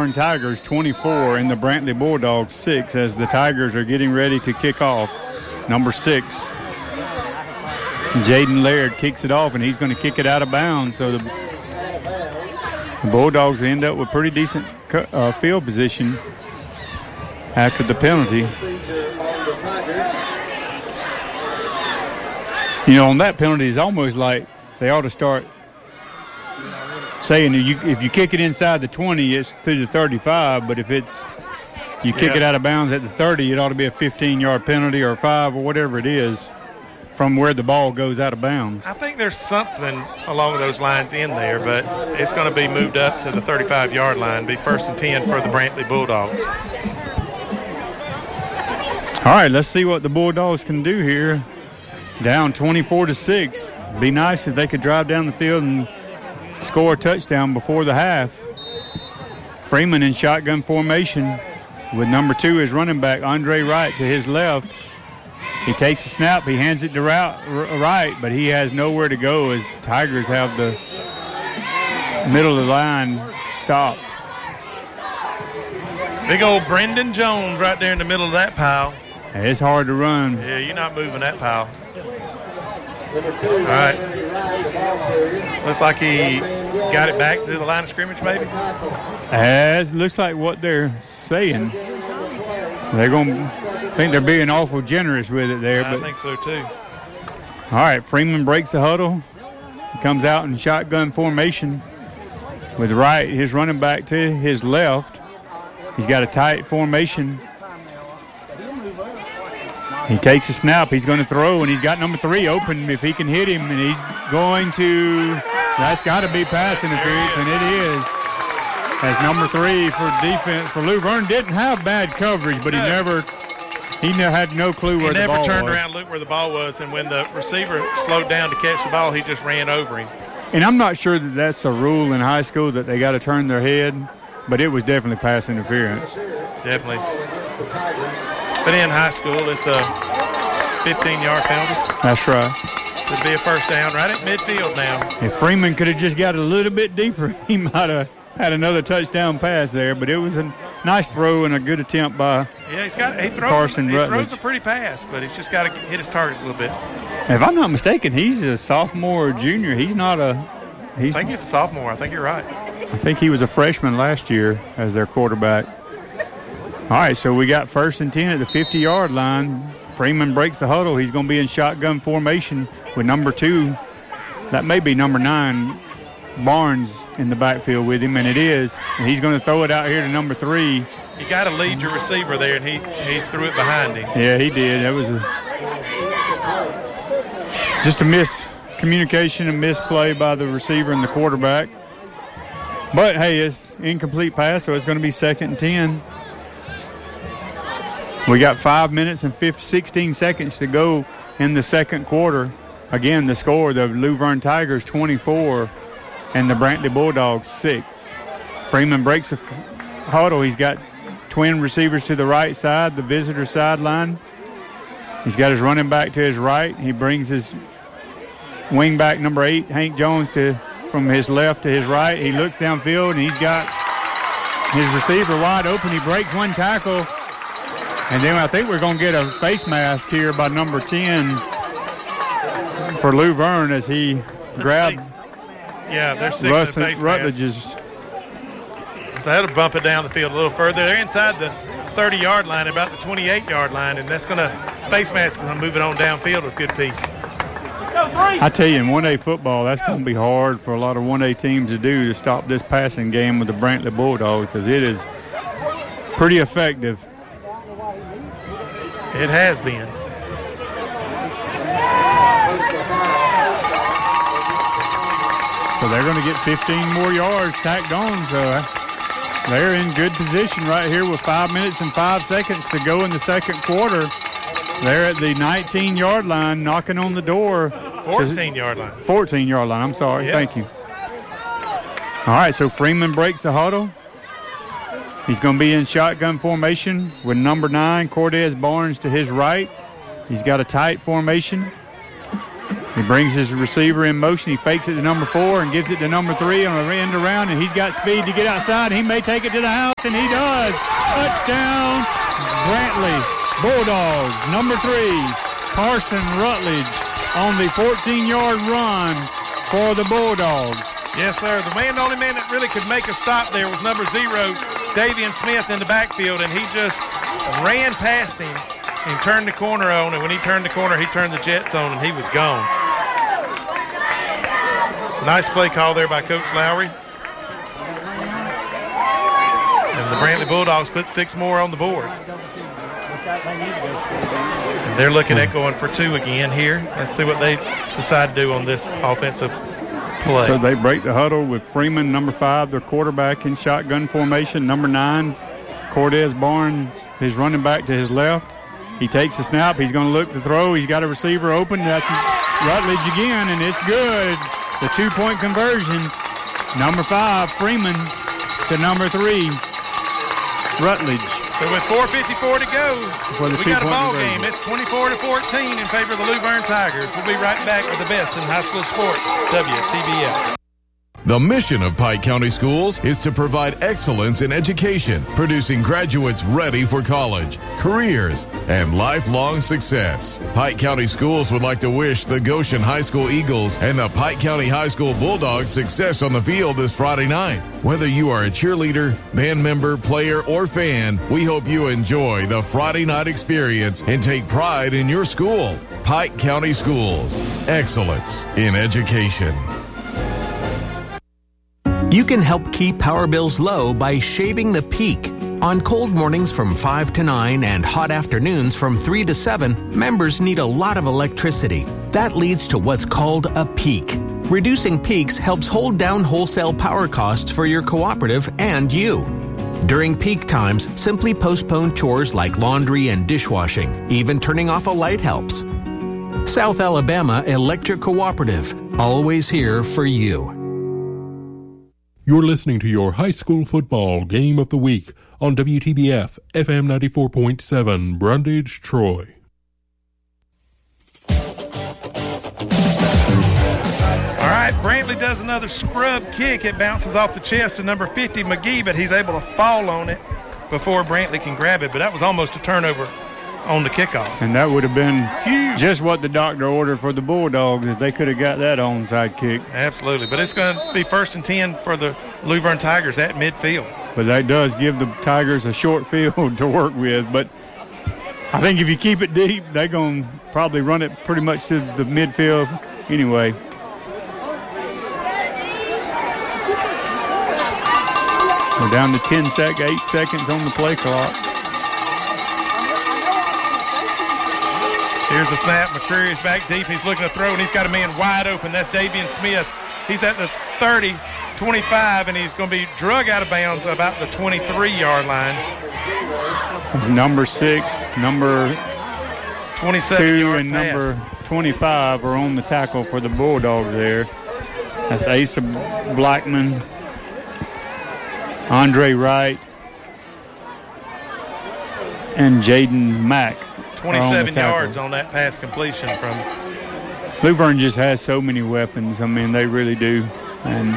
Tigers 24 and the Brantley Bulldogs 6 as the Tigers are getting ready to kick off. Number 6, Jaden Laird kicks it off, and he's going to kick it out of bounds. So the Bulldogs end up with pretty decent field position after the penalty. You know, on that penalty, it's almost like they ought to start saying if you kick it inside the 20, it's to the 35, but if you kick it out of bounds at the 30, it ought to be a 15-yard penalty or 5 or whatever it is from where the ball goes out of bounds. I think there's something along those lines in there, but it's going to be moved up to the 35-yard line, be 1st and 10 for the Brantley Bulldogs. All right, let's see what the Bulldogs can do here. Down 24-6. Be nice if they could drive down the field and score a touchdown before the half. Freeman in shotgun formation with number 2 as running back, Andre Wright to his left. He takes a snap, he hands it to Wright, but he has nowhere to go as Tigers have the middle of the line stopped. Big old Brendan Jones right there in the middle of that pile. It's hard to run. Yeah, you're not moving that pile. All right. Looks like he got it back to the line of scrimmage, maybe? Looks like what they're saying. They're going to think they're being awful generous with it there. I think so, too. All right, Freeman breaks the huddle. He comes out in shotgun formation with Wright, his running back, to his left. He's got a tight formation. He takes a snap. He's going to throw, and he's got number 3 open if he can hit him, and he's going to – that's got to be pass interference, and it is. As number 3 for defense for Lou Verne didn't have bad coverage, but he had no clue where the ball was. He never turned around and looked where the ball was, and when the receiver slowed down to catch the ball, he just ran over him. And I'm not sure that that's a rule in high school that they got to turn their head, but it was definitely pass interference. Definitely. But in high school, it's a 15-yard penalty. That's right. Could be a first down right at midfield now. If Freeman could have just got a little bit deeper, he might have had another touchdown pass there, but it was a nice throw and a good attempt by Carson Rutledge. He throws a pretty pass, but he's just got to hit his targets a little bit. If I'm not mistaken, he's a sophomore or junior. He's not a – I think he's a sophomore. I think you're right. I think he was a freshman last year as their quarterback. All right, so we got 1st and 10 at the 50-yard line. Freeman breaks the huddle. He's going to be in shotgun formation with number 2. That may be number 9, Barnes, in the backfield with him, and it is. And he's going to throw it out here to number 3. You got to lead your receiver there, and he threw it behind him. Yeah, he did. That was just a miscommunication and misplay by the receiver and the quarterback. But, hey, it's incomplete pass, so it's going to be 2nd and 10. We got 5 minutes and 16 seconds to go in the second quarter. Again, the score, the Lou Verne Tigers 24 and the Brantley Bulldogs 6. Freeman breaks the huddle. He's got twin receivers to the right side, the visitor sideline. He's got his running back to his right. He brings his wing back, number 8, Hank Jones, from his left to his right. He looks downfield, and he's got his receiver wide open. He breaks one tackle. And then I think we're going to get a face mask here by number 10 for Lou Verne as he grabbed Rutledge's. That'll bump it down the field a little further. They're inside the 30-yard line, about the 28-yard line, and that's going to face mask going to move it on downfield a good piece. I tell you, in 1A football, that's going to be hard for a lot of 1A teams to do, to stop this passing game with the Brantley Bulldogs, because it is pretty effective. It has been. So they're going to get 15 more yards tacked on. So they're in good position right here with 5 minutes and 5 seconds to go in the second quarter. They're at the 19-yard line, knocking on the door. 14-yard line. 14-yard line, I'm sorry. Yeah. Thank you. All right, so Freeman breaks the huddle. He's going to be in shotgun formation with number 9, Cordez Barnes, to his right. He's got a tight formation. He brings his receiver in motion. He fakes it to number 4 and gives it to number 3 on a end around, and he's got speed to get outside. He may take it to the house, and he does. Touchdown, Brantley Bulldogs. Number 3, Carson Rutledge on the 14-yard run for the Bulldogs. Yes, sir. The only man that really could make a stop there was number 0, Davian Smith in the backfield, and he just ran past him and turned the corner on, and when he turned the corner, he turned the jets on, and he was gone. Nice play call there by Coach Lowry. And the Brantley Bulldogs put 6 more on the board. And they're looking at going for 2 again here. Let's see what they decide to do on this offensive play. So they break the huddle with Freeman, number 5, their quarterback in shotgun formation. Number 9, Cortez Barnes, his running back to his left. He takes a snap. He's going to look to throw. He's got a receiver open. That's Rutledge again, and it's good. The 2-point conversion. Number 5, Freeman, to number 3, Rutledge. So with 4:54 to go, we got a ball game. It's 24-14 in favor of the Luverne Tigers. We'll be right back with the best in high school sports, WTBF. The mission of Pike County Schools is to provide excellence in education, producing graduates ready for college, careers, and lifelong success. Pike County Schools would like to wish the Goshen High School Eagles and the Pike County High School Bulldogs success on the field this Friday night. Whether you are a cheerleader, band member, player, or fan, we hope you enjoy the Friday night experience and take pride in your school. Pike County Schools, excellence in education. You can help keep power bills low by shaving the peak. On cold mornings from 5 to 9 and hot afternoons from 3 to 7, members need a lot of electricity. That leads to what's called a peak. Reducing peaks helps hold down wholesale power costs for your cooperative and you. During peak times, simply postpone chores like laundry and dishwashing. Even turning off a light helps. South Alabama Electric Cooperative, always here for you. You're listening to your high school football game of the week on WTBF FM 94.7 Brundage, Troy. All right, Brantley does another scrub kick. It bounces off the chest of number 50, McGee, but he's able to fall on it before Brantley can grab it. But that was almost a turnover on the kickoff. And that would have been just what the doctor ordered for the Bulldogs if they could have got that onside kick. Absolutely. But it's going to be 1st and 10 for the Luverne Tigers at midfield. But that does give the Tigers a short field to work with. But I think if you keep it deep, they're going to probably run it pretty much to the midfield anyway. We're down to 8 seconds on the play clock. Here's the snap. McCreary is back deep. He's looking to throw, and he's got a man wide open. That's Davian Smith. He's at the 30, 25, and he's going to be drug out of bounds about the 23-yard line. It's number 6, number 2, and number 25 are on the tackle for the Bulldogs there. That's Asa Blackman, Andre Wright, and Jaden Mack. 27 yards on that pass completion from Luverne. Just has so many weapons. I mean, they really do. And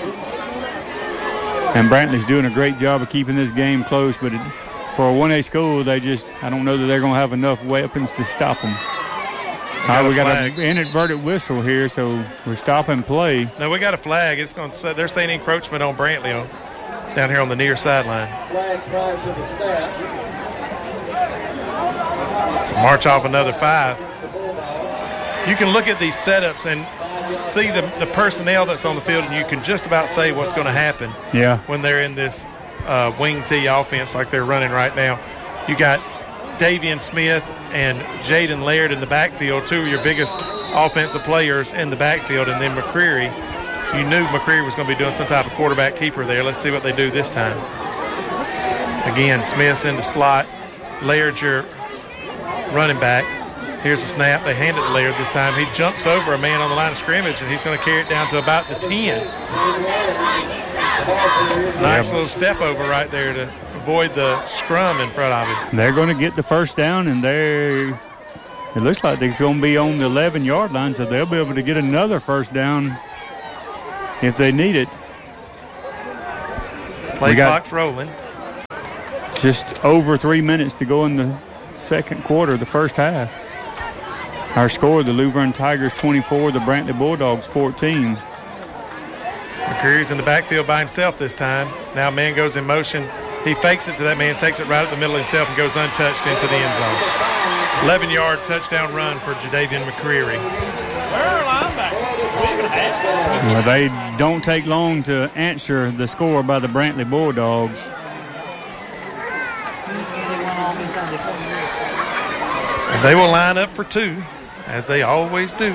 Brantley's doing a great job of keeping this game close, but for a 1A school, I don't know that they're going to have enough weapons to stop them. We got an inadvertent whistle here, so we're stopping play. No, we got a flag. It's going to say they're saying encroachment on Brantley down here on the near sideline. Flag prior to the snap. So march off another 5. You can look at these setups and see the personnel that's on the field, and you can just about say what's going to happen when they're in this wing T offense like they're running right now. You got Davian Smith and Jaden Laird in the backfield, 2 of your biggest offensive players in the backfield, and then McCreary. You knew McCreary was going to be doing some type of quarterback keeper there. Let's see what they do this time. Again, Smith's in the slot. Laird's your running back. Here's the snap. They hand it to Laird this time. He jumps over a man on the line of scrimmage, and he's going to carry it down to about the 10. Nice little step over right there to avoid the scrum in front of him. They're going to get the first down, and It looks like they're going to be on the 11-yard line, so they'll be able to get another first down if they need it. Play clock's rolling. Just over 3 minutes to go in the second quarter, the first half. Our score, the Luverne Tigers 24, the Brantley Bulldogs 14. McCreary's in the backfield by himself this time. Now man goes in motion. He fakes it to that man, takes it right up the middle himself, and goes untouched into the end zone. 11-yard touchdown run for Jadavian McCreary. Well, they don't take long to answer the score by the Brantley Bulldogs. And they will line up for two, as they always do.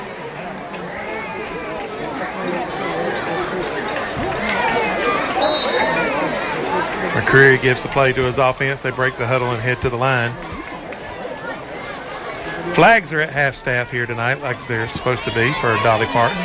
McCreary gives the play to his offense. They break the huddle and head to the line. Flags are at half staff here tonight, like they're supposed to be for Dolly Parton.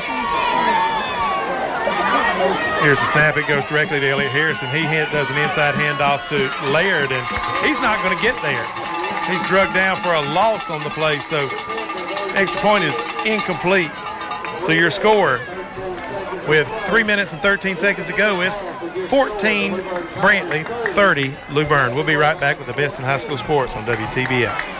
Here's the snap. It goes directly to Elliott Harrison. He does an inside handoff to Laird, and he's not going to get there. He's drugged down for a loss on the play, so extra point is incomplete. So your score with 3 minutes and 13 seconds to go is 14 Brantley, 30 Luverne. We'll be right back with the best in high school sports on WTBF.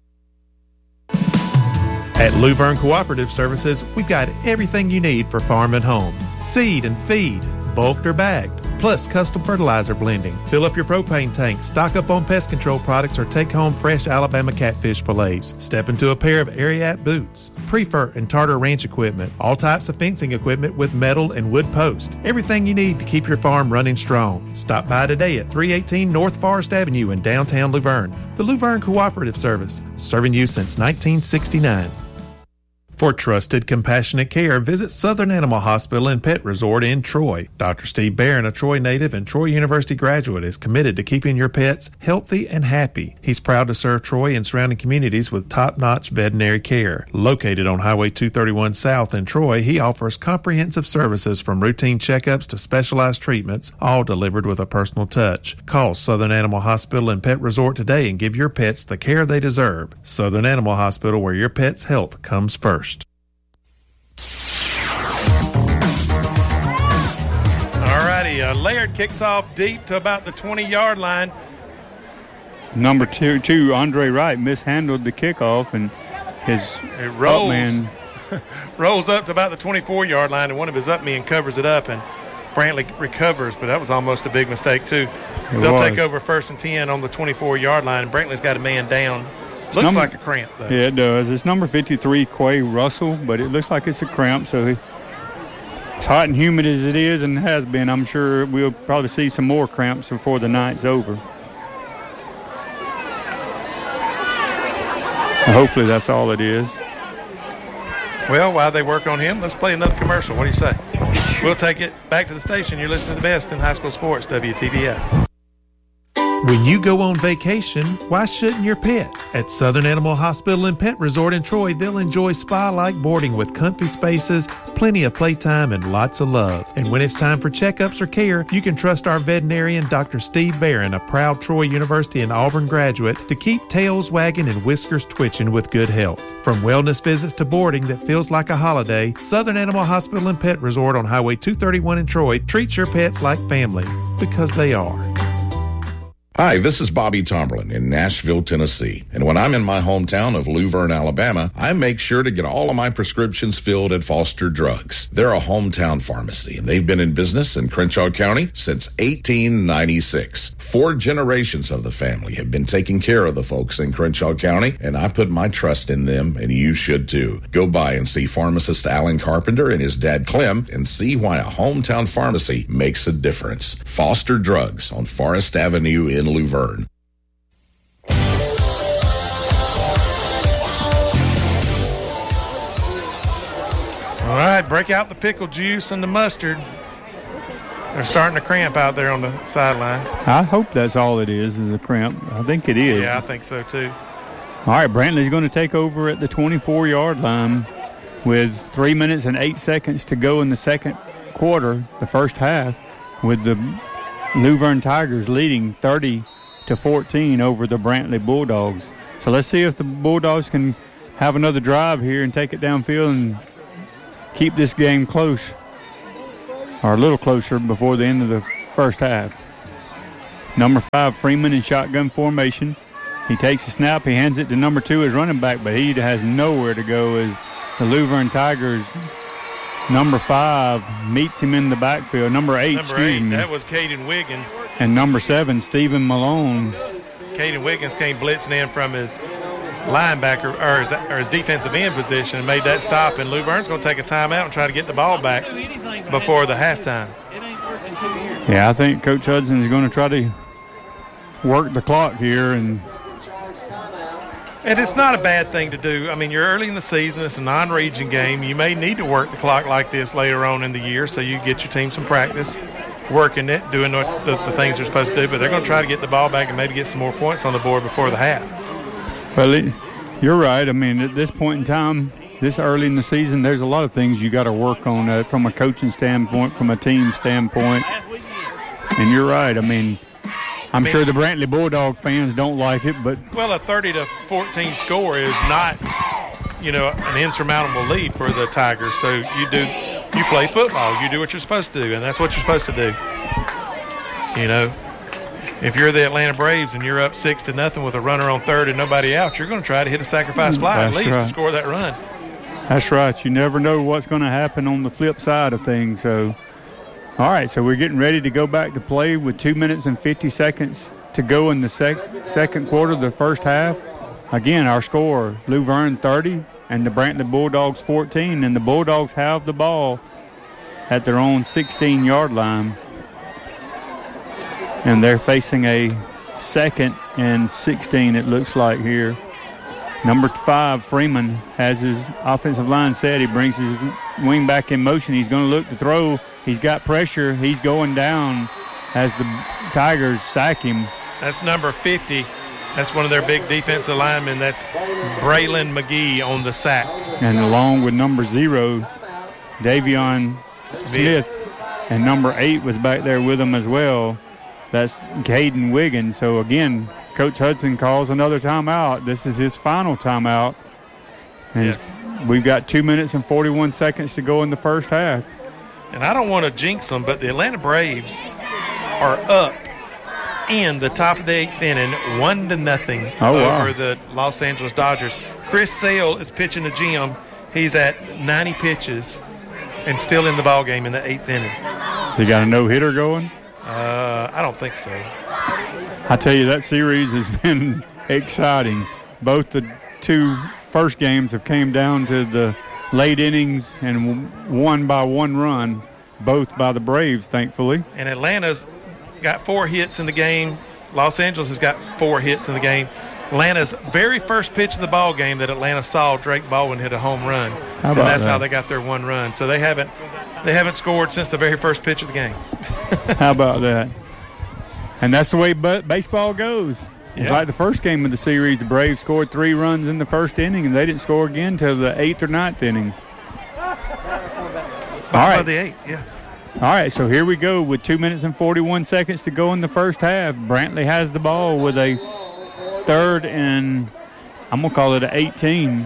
At Luverne Cooperative Services, we've got everything you need for farm and home. Seed and feed, bulked or bagged, plus custom fertilizer blending. Fill up your propane tank, stock up on pest control products, or take home fresh Alabama catfish fillets. Step into a pair of Ariat boots, Prefer and Tartar Ranch equipment, all types of fencing equipment with metal and wood posts. Everything you need to keep your farm running strong. Stop by today at 318 North Forest Avenue in downtown Luverne. The Luverne Cooperative Service, serving you since 1969. For trusted, compassionate care, visit Southern Animal Hospital and Pet Resort in Troy. Dr. Steve Barron, a Troy native and Troy University graduate, is committed to keeping your pets healthy and happy. He's proud to serve Troy and surrounding communities with top-notch veterinary care. Located on Highway 231 South in Troy, he offers comprehensive services from routine checkups to specialized treatments, all delivered with a personal touch. Call Southern Animal Hospital and Pet Resort today and give your pets the care they deserve. Southern Animal Hospital, where your pet's health comes first. Laird kicks off deep to about the 20-yard line. Number two, Andre Wright mishandled the kickoff, and his man rolls up to about the 24-yard line, and one of his up men covers it up, and Brantley recovers, but that was almost a big mistake too. They'll take over 1st and 10 on the 24-yard line, and Brantley's got a man down. Looks like a cramp, though. Yeah, it does. It's number 53, Quay Russell, but it looks like it's a cramp, so it's hot and humid as it is and has been. I'm sure we'll probably see some more cramps before the night's over. Hopefully that's all it is. Well, while they work on him, let's play another commercial. What do you say? We'll take it back to the station. You're listening to the best in high school sports, WTBF. When you go on vacation, why shouldn't your pet? At Southern Animal Hospital and Pet Resort in Troy, they'll enjoy spa-like boarding with comfy spaces, plenty of playtime, and lots of love. And when it's time for checkups or care, you can trust our veterinarian, Dr. Steve Barron, a proud Troy University and Auburn graduate, to keep tails wagging and whiskers twitching with good health. From wellness visits to boarding that feels like a holiday, Southern Animal Hospital and Pet Resort on Highway 231 in Troy treats your pets like family, because they are. Hi, this is Bobby Tomberlin in Nashville, Tennessee. And when I'm in my hometown of Luverne, Alabama, I make sure to get all of my prescriptions filled at Foster Drugs. They're a hometown pharmacy, and they've been in business in Crenshaw County since 1896. 4 generations of the family have been taking care of the folks in Crenshaw County, and I put my trust in them, and you should too. Go by and see pharmacist Alan Carpenter and his dad Clem and see why a hometown pharmacy makes a difference. Foster Drugs on Forest Avenue in Luverne. All right, break out the pickle juice and the mustard. They're starting to cramp out there on the sideline. I hope that's all it is a cramp. I think it is. Yeah, I think so too. All right, Brantley's going to take over at the 24-yard line with 3 minutes and 8 seconds to go in the second quarter, the first half, with the Luverne Tigers leading 30-14 over the Brantley Bulldogs. So let's see if the Bulldogs can have another drive here and take it downfield and keep this game close, or a little closer before the end of the first half. Number 5, Freeman in shotgun formation. He takes the snap. He hands it to number 2 as running back, but he has nowhere to go as the Luverne Tigers. Number 5 meets him in the backfield. Number 8, that was Caden Wiggins. And number 7, Stephen Malone. Caden Wiggins came blitzing in from his linebacker or his defensive end position and made that stop. And Luverne's going to take a timeout and try to get the ball back before the halftime. Yeah, I think Coach Hudson is going to try to work the clock here. And it's not a bad thing to do. I mean, you're early in the season. It's a non-region game. You may need to work the clock like this later on in the year so you get your team some practice working it, doing the things they're supposed to do. But they're going to try to get the ball back and maybe get some more points on the board before the half. Well, you're right. I mean, at this point in time, this early in the season, there's a lot of things you got to work on from a coaching standpoint, from a team standpoint. And you're right. I mean, I'm sure the Brantley Bulldog fans don't like it, but well, a 30-14 score is not, an insurmountable lead for the Tigers. So you play football, you do what you're supposed to do, and that's what you're supposed to do. If you're the Atlanta Braves and you're up 6-0 with a runner on third and nobody out, you're going to try to hit a sacrifice fly at least to score that run. That's right. You never know what's going to happen on the flip side of things. So, all right, so we're getting ready to go back to play with 2 minutes and 50 seconds to go in the second quarter of the first half. Again, our score, Luverne 30 and the Brantley Bulldogs 14, and the Bulldogs have the ball at their own 16-yard line. And they're facing a 2nd and 16, it looks like here. Number 5, Freeman, has his offensive line set. He brings his wing back in motion. He's going to look to throw. He's got pressure. He's going down as the Tigers sack him. That's number 50. That's one of their big defensive linemen. That's Braylon McGee on the sack. And along with number 0, Davion Smith. And number 8 was back there with him as well. That's Caden Wiggins. So, again, Coach Hudson calls another timeout. This is his final timeout. And yes. We've got 2 minutes and 41 seconds to go in the first half. And I don't want to jinx them, but the Atlanta Braves are up in the top of the 8th inning, 1-0 over the Los Angeles Dodgers. Chris Sale is pitching to Jim. He's at 90 pitches and still in the ball game in the 8th inning. Has he got a no-hitter going? I don't think so. I tell you, that series has been exciting. Both the 2 first games have came down to the late innings and won by 1 run, both by the Braves, thankfully. And Atlanta's got 4 hits in the game. Los Angeles has got 4 hits in the game. Atlanta's very first pitch of the ball game that Atlanta saw, Drake Baldwin hit a home run. How about that's that? How they got their 1 run. So they haven't scored since the very first pitch of the game. How about that? And that's the way baseball goes. It's like the first game of the series, the Braves scored 3 runs in the first inning, and they didn't score again until the 8th or 9th inning. By the 8th, yeah. All right, so here we go with 2 minutes and 41 seconds to go in the first half. Brantley has the ball with a 3rd and, I'm going to call it an 18.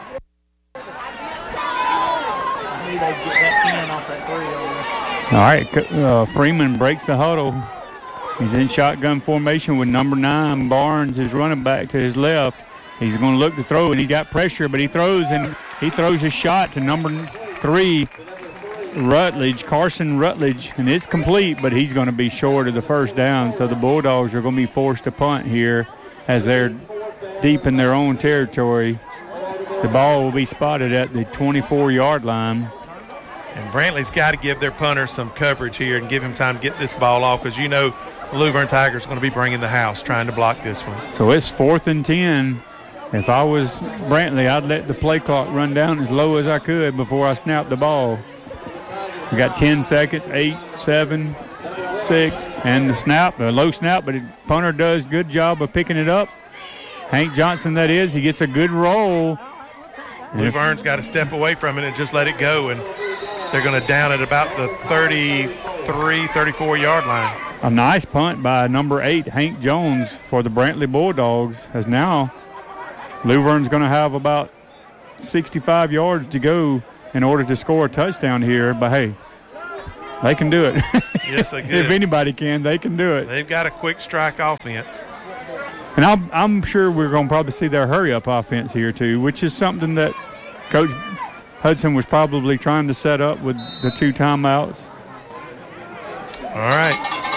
All right, Freeman breaks the huddle. He's in shotgun formation with number 9, Barnes, his running back to his left. He's going to look to throw, and he's got pressure, but he throws a shot to number 3, Rutledge, Carson Rutledge, and it's complete, but he's going to be short of the first down. So the Bulldogs are going to be forced to punt here as they're deep in their own territory. The ball will be spotted at the 24-yard line. And Brantley's got to give their punter some coverage here and give him time to get this ball off, because the Luverne Tigers are going to be bringing the house trying to block this one. So it's 4th and 10. If I was Brantley, I'd let the play clock run down as low as I could before I snap the ball. We got 10 seconds, 8, 7, 6, and the snap, a low snap, but the punter does a good job of picking it up. Hank Johnson, that is, he gets a good roll. Luverne's got to step away from it and just let it go, and they're going to down at about the 33, 34-yard line. A nice punt by number 8, Hank Jones, for the Brantley Bulldogs, as now Luverne's going to have about 65 yards to go in order to score a touchdown here. But, hey, they can do it. Yes, they can. If anybody can, they can do it. They've got a quick strike offense. And I'm sure we're going to probably see their hurry-up offense here, too, which is something that Coach Hudson was probably trying to set up with the 2 timeouts. All right.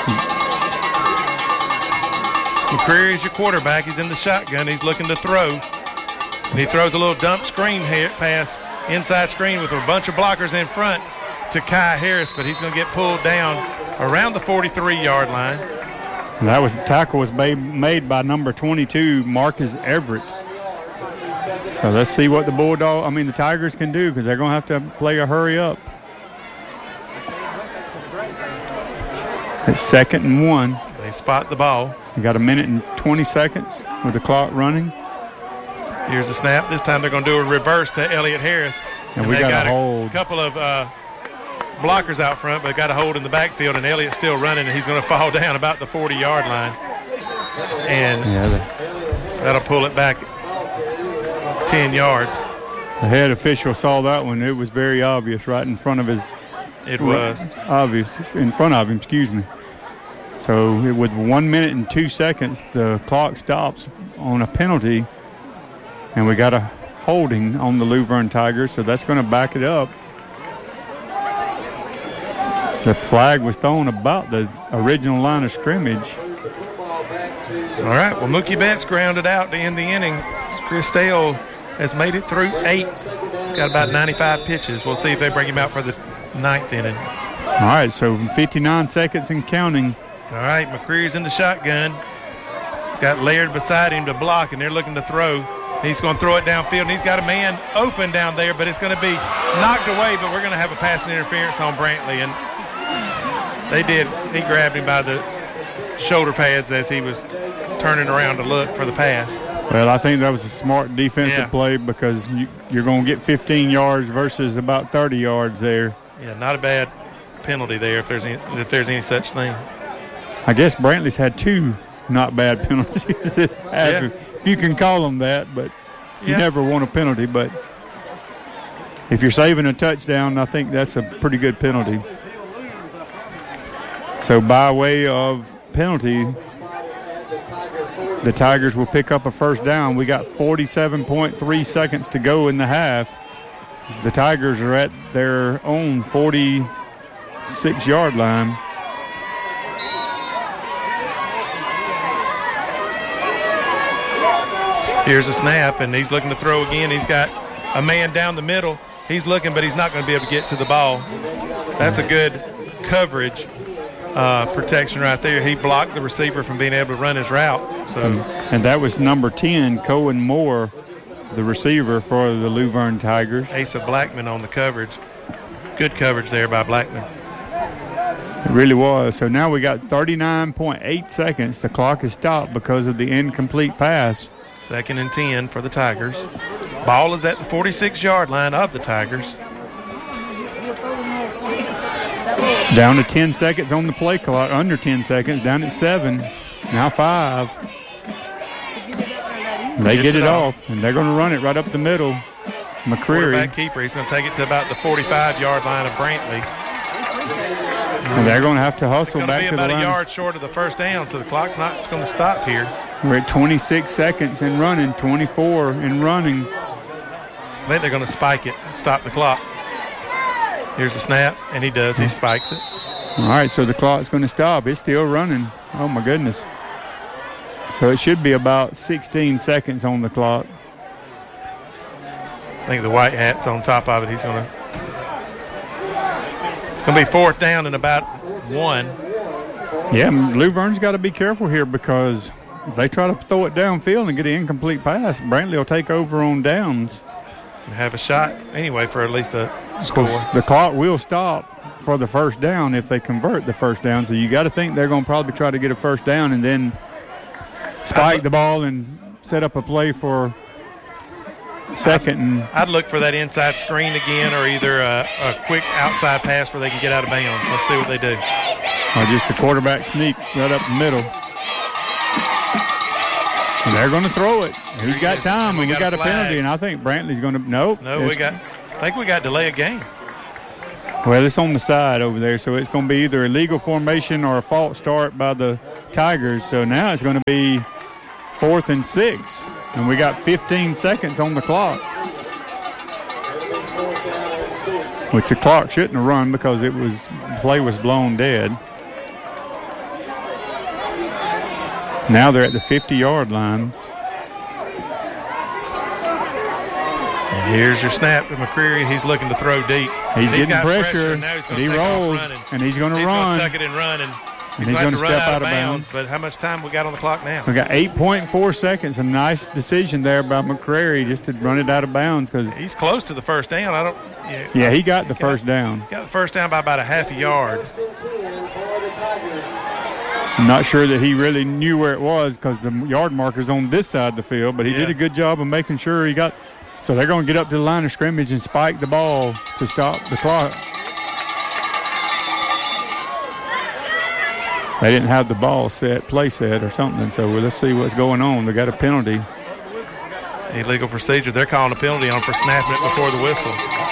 McCreary is your quarterback. He's in the shotgun. He's looking to throw. And he throws a little dump screen pass, inside screen with a bunch of blockers in front to Kai Harris, but he's going to get pulled down around the 43-yard line. And that tackle was made by number 22, Marcus Everett. So let's see what the Tigers can do, because they're going to have to play a hurry up. It's 2nd and 1. They spot the ball. You got 1 minute and 20 seconds with the clock running. Here's a snap. This time they're going to do a reverse to Elliott Harris. And we got a hold. A couple of blockers out front, but got a hold in the backfield, and Elliott's still running, and he's going to fall down about the 40-yard line. And that'll pull it back 10 yards. The head official saw that one. It was very obvious right in front of his. It was. Obvious in front of him, excuse me. So with 1 minute and 2 seconds, the clock stops on a penalty, and we got a holding on the Luverne Tigers, so that's going to back it up. The flag was thrown about the original line of scrimmage. All right, well, Mookie Betts grounded out to end the inning. Chris Sale has made it through 8. He's got about 95 pitches. We'll see if they bring him out for the 9th inning. All right, so 59 seconds and counting. All right, McCreary's in the shotgun. He's got Laird beside him to block, and they're looking to throw. He's going to throw it downfield, and he's got a man open down there, but it's going to be knocked away, but we're going to have a passing interference on Brantley. And they did. He grabbed him by the shoulder pads as he was turning around to look for the pass. Well, I think that was a smart defensive play, because you're going to get 15 yards versus about 30 yards there. Yeah, not a bad penalty there if there's any such thing. I guess Brantley's had 2 not bad penalties. If you can call them that, but you never want a penalty. But if you're saving a touchdown, I think that's a pretty good penalty. So by way of penalty, the Tigers will pick up a first down. We got 47.3 seconds to go in the half. The Tigers are at their own 46-yard line. Here's a snap, and he's looking to throw again. He's got a man down the middle. He's looking, but he's not going to be able to get to the ball. That's a good coverage protection right there. He blocked the receiver from being able to run his route. And that was number 10, Cohen Moore, the receiver for the Luverne Tigers. Asa Blackman on the coverage. Good coverage there by Blackman. It really was. So now we got 39.8 seconds. The clock is stopped because of the incomplete pass. 2nd and 10 for the Tigers. Ball is at the 46-yard line of the Tigers. Down to 10 seconds on the play clock. Under 10 seconds. Down at 7. Now 5. They get it off, and they're going to run it right up the middle. McCreary. Quarterback keeper. He's going to take it to about the 45-yard line of Brantley. And they're going to have to hustle back to the line. It's going to be about a yard short of the first down, so the clock's not going to stop here. We're at 26 seconds and running, 24 and running. I think they're going to spike it, stop the clock. Here's the snap, and he does. He spikes it. All right, so the clock's going to stop. It's still running. Oh, my goodness. So it should be about 16 seconds on the clock. I think the white hat's on top of it. It's going to be 4th down and about 1. Yeah, Luverne's got to be careful here, because if they try to throw it downfield and get an incomplete pass, Brantley will take over on downs. And have a shot anyway for at least a score. The clock will stop for the first down if they convert the first down. So you got to think they're going to probably try to get a first down and then spike the ball and set up a play for second. I'd look for that inside screen again, or either a quick outside pass where they can get out of bounds. Let's see what they do. Or just a quarterback sneak right up the middle. And they're going to throw it. He's got time, and we got a penalty, and I think Brantley's going to – No, I think we got delay of game. Well, it's on the side over there, so it's going to be either a legal formation or a false start by the Tigers. So now it's going to be 4th and 6, and we got 15 seconds on the clock. Which the clock shouldn't have run because the play was blown dead. Now they're at the 50-yard line. And here's your snap to McCreary. He's looking to throw deep. He's getting pressure. He rolls, and he's going to run. He's going to tuck it and run, and he's going to step out of bounds. But how much time we got on the clock now? We got 8.4 seconds. A nice decision there by McCreary just to run it out of bounds because he's close to the first down. Yeah, he got the first down. Got the first down by about a half a yard. I'm not sure that he really knew where it was because the yard marker's on this side of the field, but he did a good job of making sure he got. So they're going to get up to the line of scrimmage and spike the ball to stop the clock. They didn't have the ball play set or something, so let's see what's going on. They got a penalty. Illegal procedure. They're calling a penalty on for snapping it before the whistle.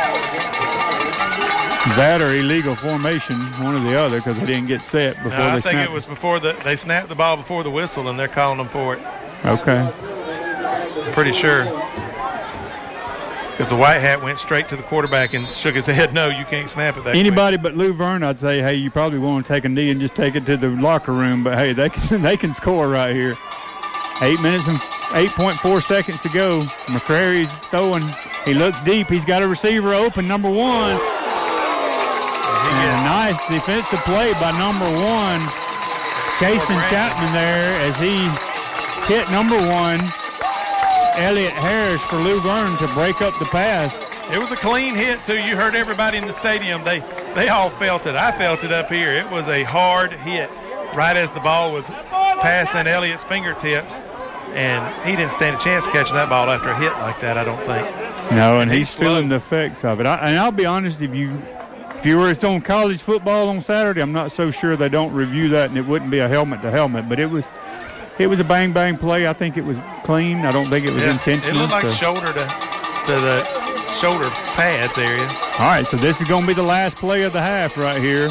That or illegal formation, one or the other, because they didn't get set before they snapped. I think it was before they snapped the ball before the whistle, and they're calling them for it. Okay. Pretty sure. Because the white hat went straight to the quarterback and shook his head, no, you can't snap it that Anybody quick. but Lou Verne, I'd say, hey, you probably want to take a knee and just take it to the locker room, but, hey, they can score right here. 8 minutes and 8.4 seconds to go. McCreary's throwing. He looks deep. He's got a receiver open, number 1. And a nice defensive play by number 1, Jason Chapman there as he hit number 1, Elliott Harris for Lou Verne to break up the pass. It was a clean hit, too. You heard everybody in the stadium. They all felt it. I felt it up here. It was a hard hit right as the ball was passing Elliott's fingertips, and he didn't stand a chance catching that ball after a hit like that, I don't think. No, and he's feeling the effects of it. And I'll be honest, if you were on college football on Saturday, I'm not so sure they don't review that, and it wouldn't be a helmet to helmet. But it was a bang bang play. I think it was clean. I don't think it was intentional. It looked like shoulder to the shoulder pads area. All right, so this is going to be the last play of the half right here.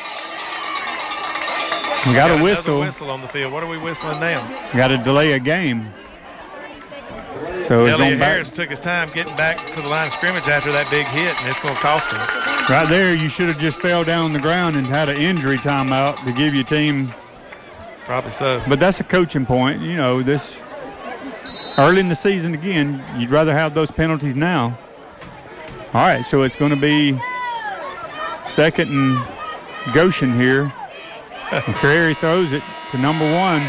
We got a whistle. Whistle on the field. What are we whistling now? Got to delay a game. So Elliott Harris took his time getting back to the line of scrimmage after that big hit, and it's going to cost him. Right there, you should have just fell down on the ground and had an injury timeout to give your team. Probably so. But that's a coaching point. You know, this early in the season, again, you'd rather have those penalties now. All right, so it's going to be 2nd and Goshen here. McCreary throws it to number 1.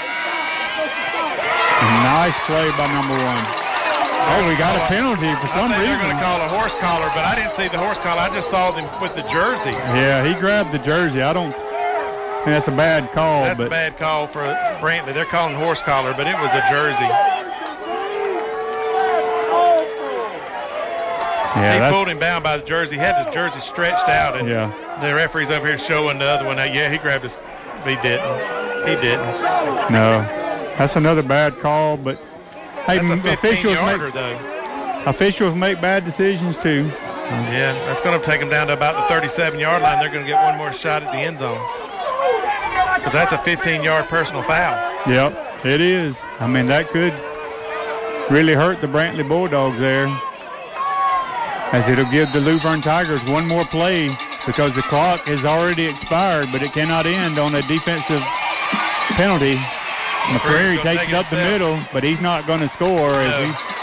Nice play by number 1. Oh, we got a penalty for some reason. They're going to call a horse collar, but I didn't see the horse collar. I just saw them with the jersey. Yeah, he grabbed the jersey. I think that's a bad call. That's a bad call for Brantley. They're calling horse collar, but it was a jersey. Yeah, he pulled him down by the jersey. He had the jersey stretched out, and the referee's up here showing the other one. He grabbed his. He didn't. He didn't. No. That's another bad call, but hey, officials make bad decisions too. Yeah, that's going to take them down to about the 37-yard line. They're going to get one more shot at the end zone because that's a 15-yard personal foul. Yep, it is. I mean, that could really hurt the Brantley Bulldogs there, as it'll give the Lou Verne Tigers one more play because the clock has already expired, but it cannot end on a defensive penalty. McCreary takes it up the middle, but he's not going to score. He's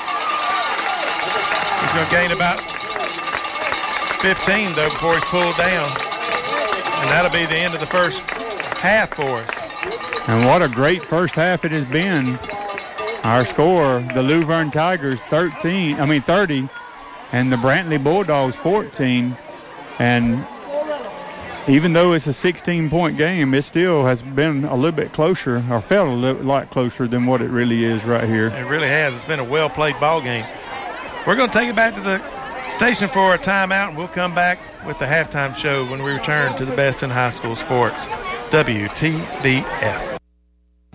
going to gain about 15, though, before he's pulled down. And that'll be the end of the first half for us. And what a great first half it has been. Our score, the Lou Verne Tigers 30, and the Brantley Bulldogs 14. And even though it's a 16-point game, it still has been a little bit closer, or felt a lot closer than what it really is right here. It really has. It's been a well-played ball game. We're going to take it back to the station for a timeout, and we'll come back with the halftime show when we return to the best in high school sports, WTBF.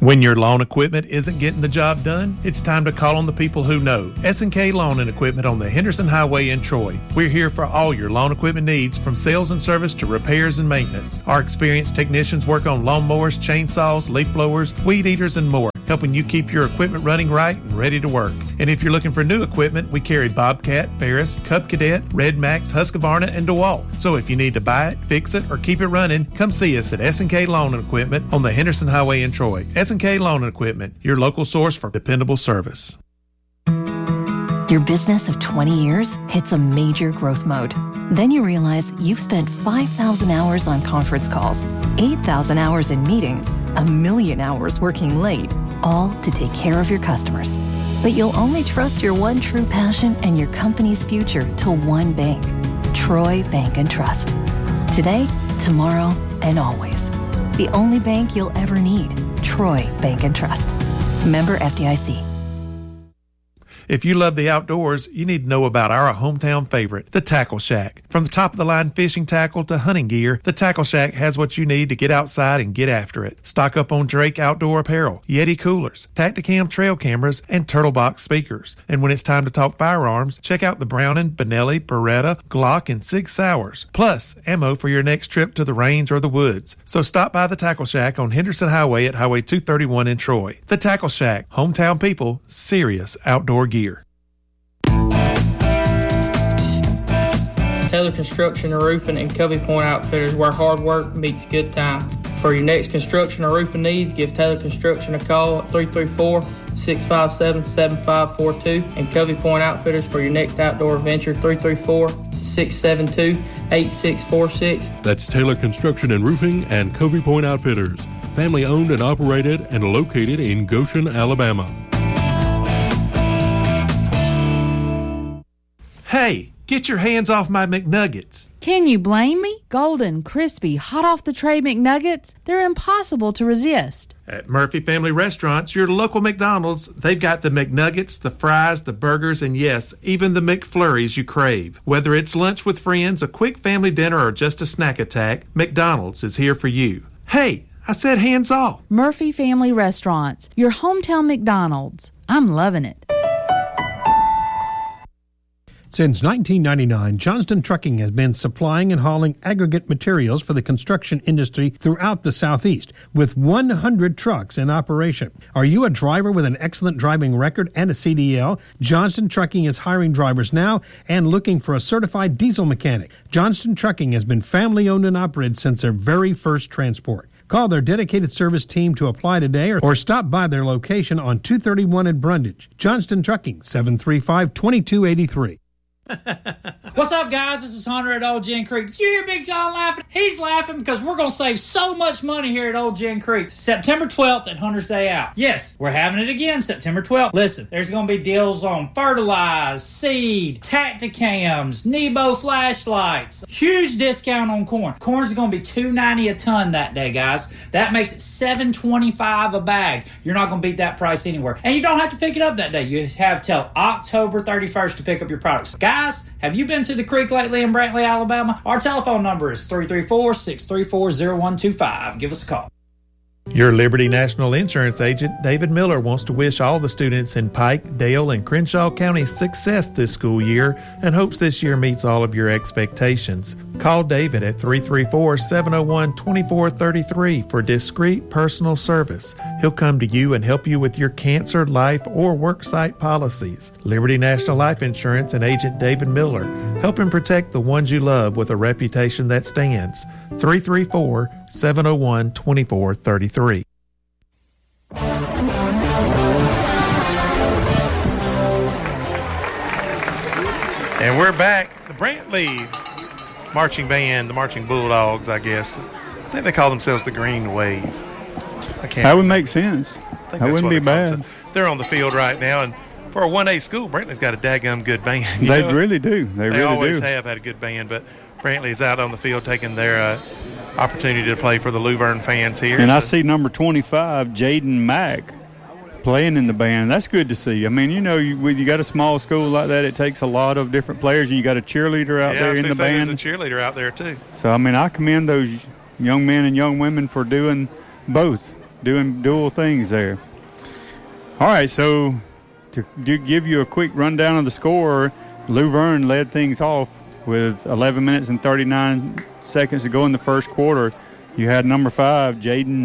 When your lawn equipment isn't getting the job done, it's time to call on the people who know. S&K Lawn and Equipment on the Henderson Highway in Troy. We're here for all your lawn equipment needs, from sales and service to repairs and maintenance. Our experienced technicians work on lawnmowers, chainsaws, leaf blowers, weed eaters, and more, helping you keep your equipment running right and ready to work. And if you're looking for new equipment, we carry Bobcat, Ferris, Cub Cadet, Red Max, Husqvarna, and DeWalt. So if you need to buy it, fix it, or keep it running, come see us at S&K Lawn and Equipment on the Henderson Highway in Troy. S&K Lawn and Equipment, your local source for dependable service. Your business of 20 years hits a major growth mode. Then you realize you've spent 5,000 hours on conference calls, 8,000 hours in meetings, 1,000,000 hours working late, all to take care of your customers. But you'll only trust your one true passion and your company's future to one bank, Troy Bank and Trust. Today, tomorrow, and always. The only bank you'll ever need, Troy Bank and Trust. Member FDIC. If you love the outdoors, you need to know about our hometown favorite, the Tackle Shack. From the top-of-the-line fishing tackle to hunting gear, the Tackle Shack has what you need to get outside and get after it. Stock up on Drake outdoor apparel, Yeti coolers, Tacticam trail cameras, and Turtle Box speakers. And when it's time to talk firearms, check out the Browning, Benelli, Beretta, Glock, and Sig Sauers. Plus, ammo for your next trip to the range or the woods. So stop by the Tackle Shack on Henderson Highway at Highway 231 in Troy. The Tackle Shack, hometown people, serious outdoor gear. Taylor Construction and Roofing and Covey Point Outfitters, where hard work meets good time. For your next construction or roofing needs, give Taylor Construction a call at 334-657-7542 and Covey Point Outfitters for your next outdoor adventure, 334-672-8646. That's Taylor Construction and Roofing and Covey Point Outfitters, family owned and operated and located in Goshen, Alabama. Hey, get your hands off my McNuggets. Can you blame me? Golden, crispy, hot off the tray McNuggets, they're impossible to resist. At Murphy Family Restaurants, your local McDonald's, they've got the McNuggets, the fries, the burgers, and yes, even the McFlurries you crave. Whether it's lunch with friends, a quick family dinner, or just a snack attack, McDonald's is here for you. Hey, I said hands off. Murphy Family Restaurants, your hometown McDonald's. I'm loving it. Since 1999, Johnston Trucking has been supplying and hauling aggregate materials for the construction industry throughout the Southeast, with 100 trucks in operation. Are you a driver with an excellent driving record and a CDL? Johnston Trucking is hiring drivers now and looking for a certified diesel mechanic. Johnston Trucking has been family-owned and operated since their very first transport. Call their dedicated service team to apply today or stop by their location on 231 in Brundage. Johnston Trucking, 735-2283. What's up, guys? This is Hunter at Old Gin Creek. Did you hear Big John laughing? He's laughing because we're going to save so much money here at Old Gin Creek. September 12th at Hunter's Day Out. Yes, we're having it again September 12th. Listen, there's going to be deals on fertilize, seed, Tacticams, Nebo flashlights. Huge discount on corn. Corn's going to be $2.90 a ton that day, guys. That makes it $7.25 a bag. You're not going to beat that price anywhere. And you don't have to pick it up that day. You have till October 31st to pick up your products. Guys, have you been to the creek lately in Brantley, Alabama? Our telephone number is 334-634-0125. Give us a call. Your Liberty National Insurance agent, David Miller, wants to wish all the students in Pike, Dale, and Crenshaw counties success this school year and hopes this year meets all of your expectations. Call David at 334-701-2433 for discreet personal service. He'll come to you and help you with your cancer, life, or worksite policies. Liberty National Life Insurance and agent David Miller, helping protect the ones you love with a reputation that stands. 334-701-2433. And we're back. The Brantley marching band, the Marching Bulldogs, I guess. I think they call themselves the Green Wave. That would make sense. That wouldn't be bad. They're on the field right now, and for a 1A school, Brantley's got a daggum good band. They really do. They always have had a good band, but Brantley's out on the field taking their opportunity to play for the Luverne fans here. And I see number 25, Jaden Mack, playing in the band. That's good to see. I mean, when you got a small school like that, it takes a lot of different players, and you got a cheerleader out there in the band. There's a cheerleader out there, too. So, I mean, I commend those young men and young women for doing both. doing dual things there. All right, so to give you a quick rundown of the score, Luverne led things off with 11 minutes and 39 seconds to go in the first quarter. You had number 5, Jadavion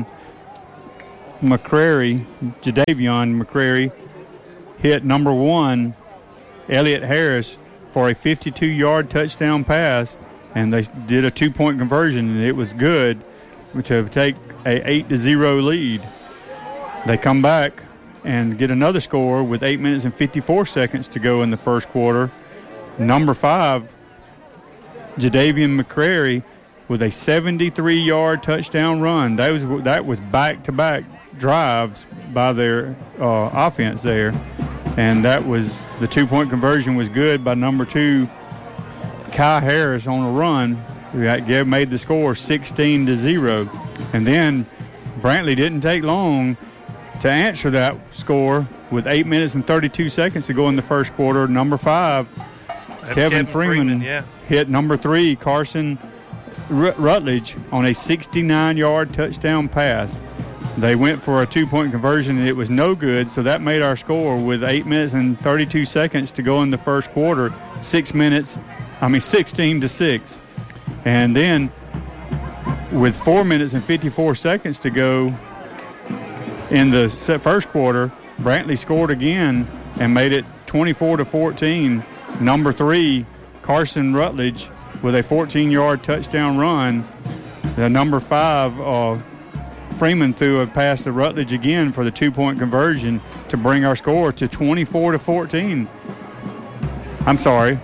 McCrary, hit number 1, Elliott Harris, for a 52-yard touchdown pass, and they did a 2-point conversion, and it was good, which would take a 8-0 lead. They come back and get another score with 8 minutes and 54 seconds to go in the first quarter. Number 5, Jadavion McCrary, with a 73-yard touchdown run. That was back-to-back drives by their offense there, and that was the 2-point conversion was good by number 2, Kai Harris, on a run, who made the score 16-0. And then Brantley didn't take long to answer that score with 8 minutes and 32 seconds to go in the first quarter. Number 5, Kevin Freeman hit number 3, Carson Rutledge, on a 69-yard touchdown pass. They went for a 2-point conversion, and it was no good, so that made our score with 8 minutes and 32 seconds to go in the first quarter, 16-6. And then with 4 minutes and 54 seconds to go in the first quarter, Brantley scored again and made it 24-14. Number 3, Carson Rutledge, with a 14-yard touchdown run. The number 5, Freeman, threw a pass to Rutledge again for the 2-point conversion to bring our score to 24-14. I'm sorry.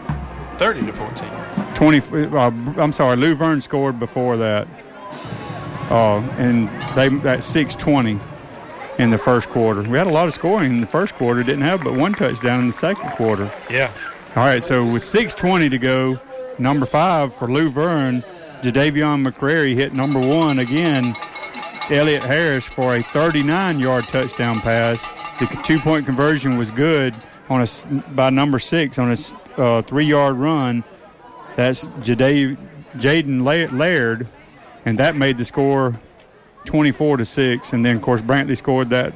30-14. Luverne scored before that. And that's 6:20 in the first quarter. We had a lot of scoring in the first quarter, didn't have but one touchdown in the second quarter. Yeah. All right, so with 6:20 to go, number 5 for Luverne, Jadavion McCrary, hit number 1 again, Elliott Harris, for a 39-yard touchdown pass. The 2-point conversion was good by number 6 on a 3-yard run. That's Jaden Laird, and that made the score 24-6. And then, of course, Brantley scored that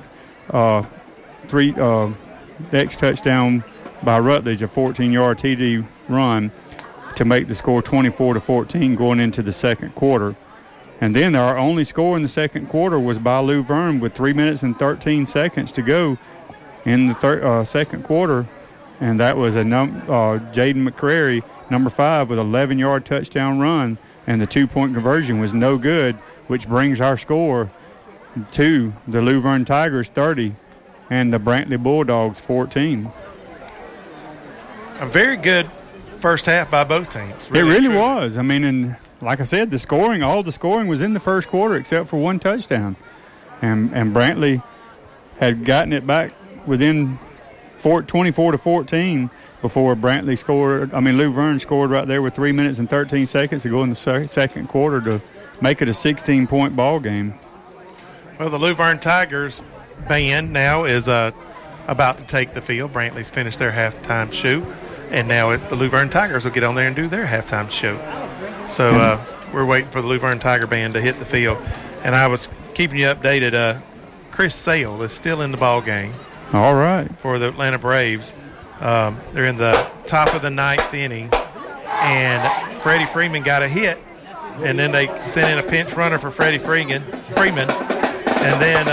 next touchdown by Rutledge, a 14-yard TD run, to make the score 24-14 going into the second quarter. And then our only score in the second quarter was by Luverne with 3 minutes and 13 seconds to go in the second quarter, and that was Jaden McCrary, number 5, with an 11-yard touchdown run, and the 2-point conversion was no good, which brings our score to the Luverne Tigers 30 and the Brantley Bulldogs 14. A very good first half by both teams. It really was. I mean, and like I said, all the scoring was in the first quarter except for one touchdown. And Brantley had gotten it back within 24-14 before Luverne scored right there with 3 minutes and 13 seconds to go in the second quarter to make it a 16-point ball game. Well, the Luverne Tigers band now is about to take the field. Brantley's finished their halftime show, and now the Luverne Tigers will get on there and do their halftime show. So we're waiting for the Luverne Tiger band to hit the field. And I was keeping you updated. Chris Sale is still in the ball game. All right. For the Atlanta Braves. They're in the top of the 9th inning, and Freddie Freeman got a hit, and then they sent in a pinch runner for Freddie Freeman, and then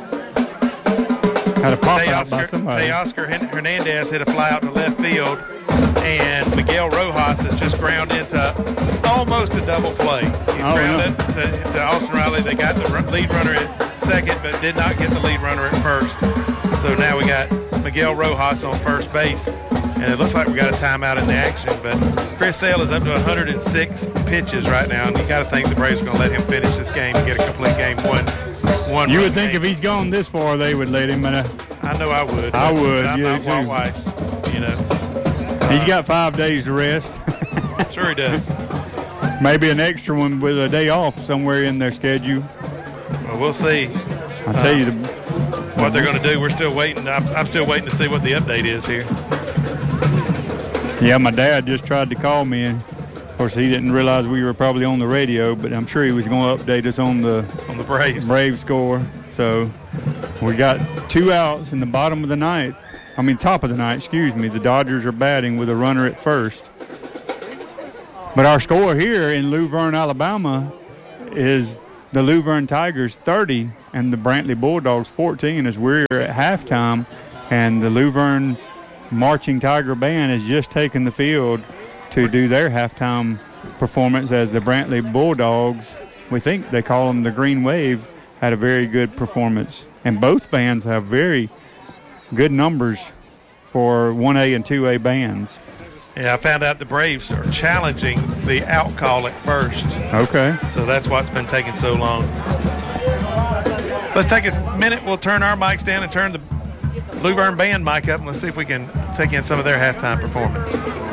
had a pop out by somebody. Teoscar Hernandez hit a fly out to left field, and Miguel Rojas has just ground into almost a double play. He grounded to Austin Riley. They got the lead runner at second, but did not get the lead runner at first. So now we got Miguel Rojas on first base, and it looks like we got a timeout in the action. But Chris Sale is up to 106 pitches right now, and you got to think the Braves are going to let him finish this game and get a complete game. One. You would think if he's gone this far, they would let him. I know I would. I would. I'm yeah, not Walt Weiss, you know. He's got 5 days to rest. Sure he does. Maybe an extra one with a day off somewhere in their schedule. Well, we'll see. I'll tell you what they're going to do. We're still waiting. I'm still waiting to see what the update is here. Yeah, my dad just tried to call me, and of course he didn't realize we were probably on the radio, but I'm sure he was going to update us on the on the Braves. Braves score. So we got 2 outs in the top of the ninth. The Dodgers are batting with a runner at first. But our score here in Luverne, Alabama is the Luverne Tigers 30 and the Brantley Bulldogs 14 as we're at halftime. And the Luverne Marching Tiger Band has just taken the field to do their halftime performance as the Brantley Bulldogs, we think they call them the Green Wave, had a very good performance. And both bands have very good numbers for 1A and 2A bands. Yeah, I found out the Braves are challenging the out call at first. Okay. So that's what's been taking so long. Let's take a minute. We'll turn our mics down and turn the Luverne Band mic up, and let's see if we can take in some of their halftime performance.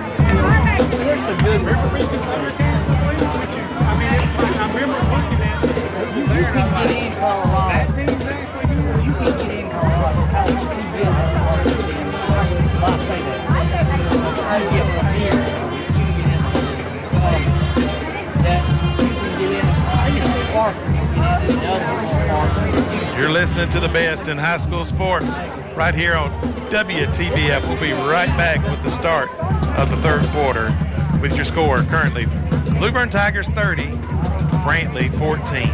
You're listening to the best in high school sports right here on WTBF. We'll be right back with the start of the third quarter with your score currently. Luverne Tigers 30, Brantley 14.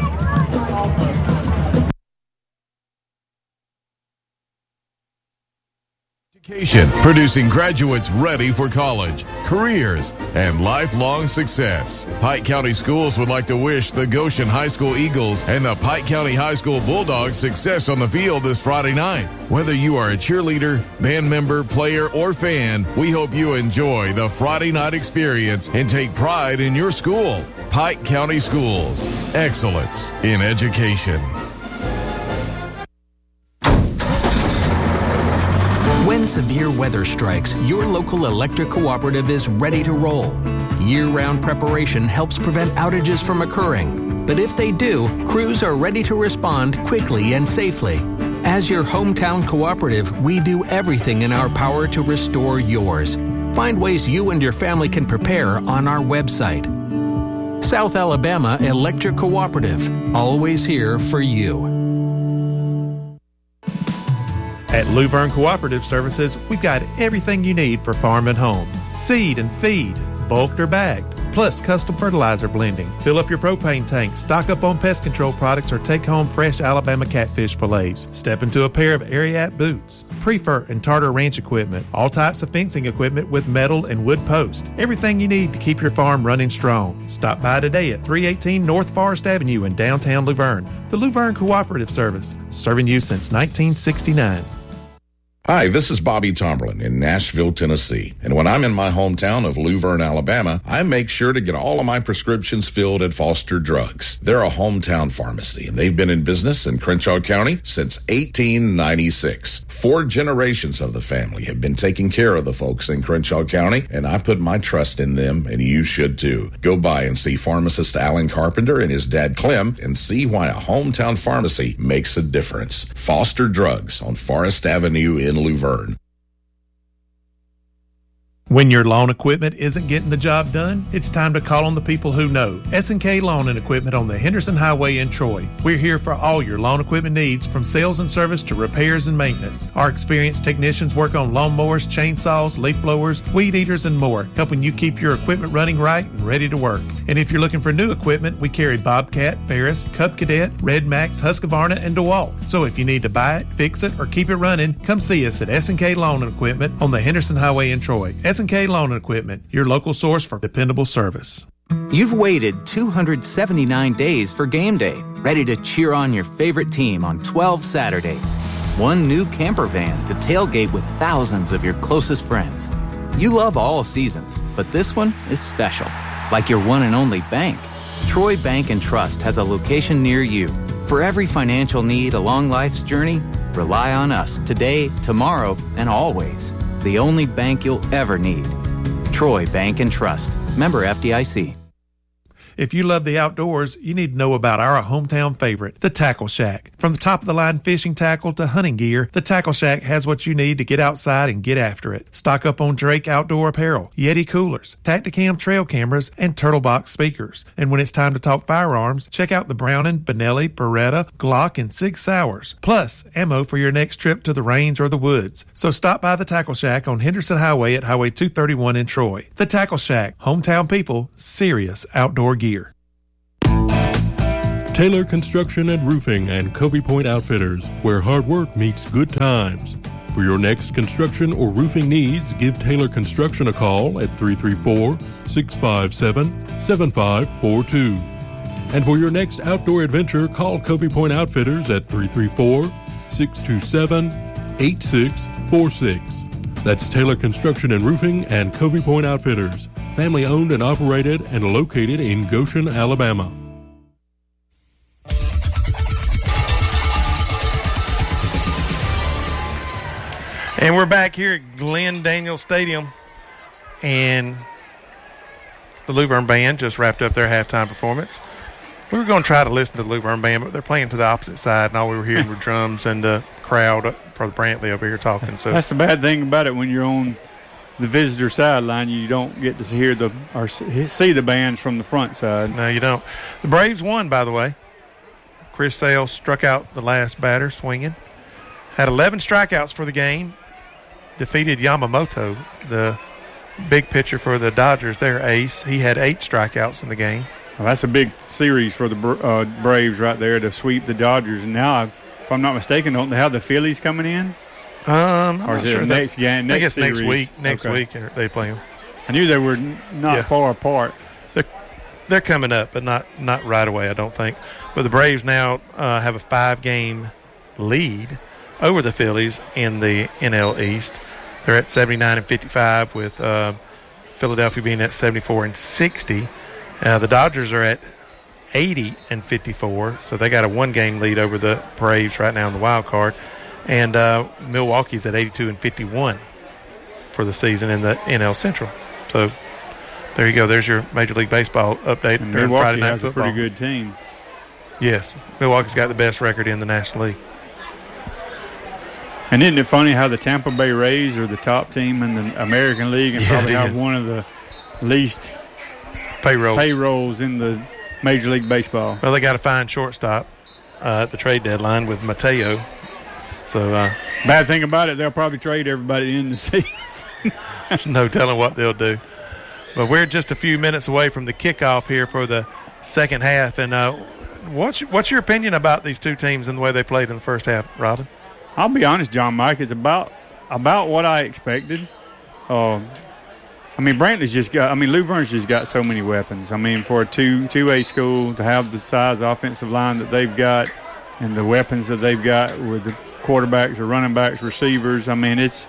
Education, producing graduates ready for college, careers, and lifelong success. Pike County Schools would like to wish the Goshen High School Eagles and the Pike County High School Bulldogs success on the field this Friday night. Whether you are a cheerleader, band member, player, or fan, we hope you enjoy the Friday night experience and take pride in your school. Pike County Schools, excellence in education. When severe weather strikes, your local electric cooperative is ready to roll. Year-round preparation helps prevent outages from occurring. But if they do, crews are ready to respond quickly and safely. As your hometown cooperative, we do everything in our power to restore yours. Find ways you and your family can prepare on our website. South Alabama Electric Cooperative, always here for you. At Luverne Cooperative Services, we've got everything you need for farm and home. Seed and feed, bulked or bagged, plus custom fertilizer blending. Fill up your propane tank, stock up on pest control products, or take home fresh Alabama catfish fillets. Step into a pair of Ariat boots, Prefer and Tartar Ranch equipment, all types of fencing equipment with metal and wood posts. Everything you need to keep your farm running strong. Stop by today at 318 North Forest Avenue in downtown Luverne. The Luverne Cooperative Service, serving you since 1969. Hi, this is Bobby Tomberlin in Nashville, Tennessee. And when I'm in my hometown of Luverne, Alabama, I make sure to get all of my prescriptions filled at Foster Drugs. They're a hometown pharmacy, and they've been in business in Crenshaw County since 1896. 4 generations of the family have been taking care of the folks in Crenshaw County, and I put my trust in them, and you should too. Go by and see pharmacist Alan Carpenter and his dad Clem and see why a hometown pharmacy makes a difference. Foster Drugs on Forest Avenue in Luverne. When your lawn equipment isn't getting the job done, it's time to call on the people who know. S&K Lawn and Equipment on the Henderson Highway in Troy. We're here for all your lawn equipment needs, from sales and service to repairs and maintenance. Our experienced technicians work on lawnmowers, chainsaws, leaf blowers, weed eaters, and more, helping you keep your equipment running right and ready to work. And if you're looking for new equipment, we carry Bobcat, Ferris, Cub Cadet, Red Max, Husqvarna, and DeWalt. So if you need to buy it, fix it, or keep it running, come see us at S&K Lawn and Equipment on the Henderson Highway in Troy. S&K Lawn and Equipment, your local source for dependable service. You've waited 279 days for game day, ready to cheer on your favorite team on 12 Saturdays. One new camper van to tailgate with thousands of your closest friends. You love all seasons, but this one is special, like your one and only bank. Troy Bank and Trust has a location near you. For every financial need along life's journey, rely on us today, tomorrow, and always. The only bank you'll ever need. Troy Bank and Trust. Member FDIC. If you love the outdoors, you need to know about our hometown favorite, the Tackle Shack. From the top-of-the-line fishing tackle to hunting gear, the Tackle Shack has what you need to get outside and get after it. Stock up on Drake outdoor apparel, Yeti coolers, Tacticam trail cameras, and Turtle Box speakers. And when it's time to talk firearms, check out the Browning, Benelli, Beretta, Glock, and Sig Sauers. Plus, ammo for your next trip to the range or the woods. So stop by the Tackle Shack on Henderson Highway at Highway 231 in Troy. The Tackle Shack, hometown people, serious outdoor gear. Taylor Construction and Roofing and Covey Point Outfitters, where hard work meets good times. For your next construction or roofing needs, give Taylor Construction a call at 334-657-7542. And for your next outdoor adventure, call Covey Point Outfitters at 334-627-8646. That's Taylor Construction and Roofing and Covey Point Outfitters, family owned and operated and located in Goshen, Alabama. And we're back here at Glenn Daniels Stadium, and the Luverne Band just wrapped up their halftime performance. We were going to try to listen to the Luverne Band, but they're playing to the opposite side, and all we were hearing were drums and the crowd for the Brantley over here talking. So that's the bad thing about it. When you're on the visitor sideline, you don't get to hear or see the bands from the front side. No, you don't. The Braves won, by the way. Chris Sale struck out the last batter swinging. Had 11 strikeouts for the game. Defeated Yamamoto, the big pitcher for the Dodgers, their ace. He had 8 strikeouts in the game. Well, that's a big series for the Braves right there to sweep the Dodgers. And now, if I'm not mistaken, don't they have the Phillies coming in? I'm or is not it sure. Next game? I guess series? next week they play them. I knew they were not far apart. They're coming up, but not right away, I don't think. But the Braves now have a 5-game lead over the Phillies in the NL East. They're at 79-55 with Philadelphia being at 74-60. The Dodgers are at 80-54, so they got a 1-game lead over the Braves right now in the wild card. And Milwaukee's at 82-51 for the season in the NL Central. So there you go. There's your Major League Baseball update. And during Milwaukee Friday Night has Football. a pretty good team. Yes, Milwaukee's got the best record in the National League. And isn't it funny how the Tampa Bay Rays are the top team in the American League and probably have one of the least payrolls in the Major League Baseball? Well, they got to find shortstop at the trade deadline with Mateo. So bad thing about it, they'll probably trade everybody in the season. There's no telling what they'll do. But we're just a few minutes away from the kickoff here for the second half. And what's your opinion about these two teams and the way they played in the first half, Robin? I'll be honest, John Mike, it's about what I expected. Luverne's just got so many weapons. I mean, for a 2A school to have the size offensive line that they've got and the weapons that they've got with the quarterbacks or running backs, receivers, I mean, it'd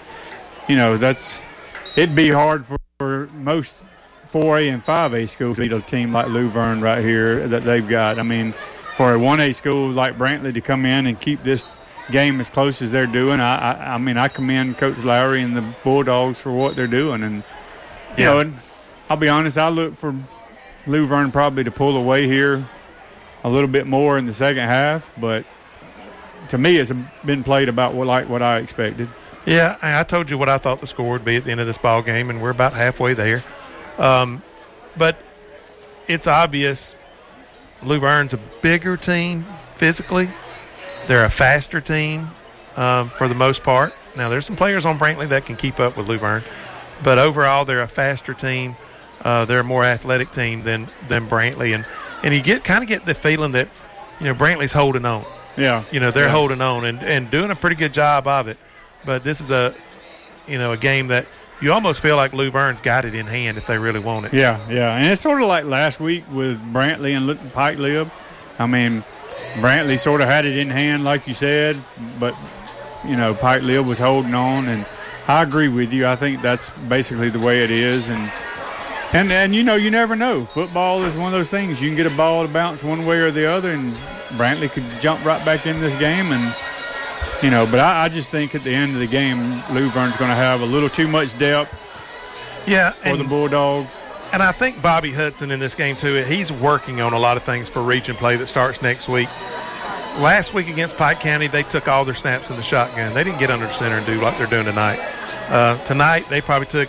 be hard for most 4A and 5A schools to beat a team like Luverne right here that they've got. I mean, for a 1A school like Brantley to come in and keep this game as close as they're doing, I commend Coach Lowry and the Bulldogs for what they're doing. And you know, I'll be honest, I look for Luverne probably to pull away here a little bit more in the second half, but to me it's been played about what I expected. Yeah, I told you what I thought the score would be at the end of this ball game, and we're about halfway there. But it's obvious Luverne's a bigger team physically. They're a faster team for the most part. Now, there's some players on Brantley that can keep up with Luverne, but overall they're a faster team. They're a more athletic team than Brantley, and you kind of get the feeling that Brantley's holding on. Yeah, they're holding on and doing a pretty good job of it. But this is a game that you almost feel like Luverne's got it in hand if they really want it. Yeah, and it's sort of like last week with Brantley and Pike Lib. I mean, Brantley sort of had it in hand, like you said, but, Pike Lib was holding on, and I agree with you. I think that's basically the way it is, and you never know. Football is one of those things. You can get a ball to bounce one way or the other, and Brantley could jump right back in this game, and but I just think at the end of the game, Luverne's going to have a little too much depth for the Bulldogs. And I think Bobby Hudson in this game, too, he's working on a lot of things for region play that starts next week. Last week against Pike County, they took all their snaps in the shotgun. They didn't get under center and do like they're doing tonight. Tonight, they probably took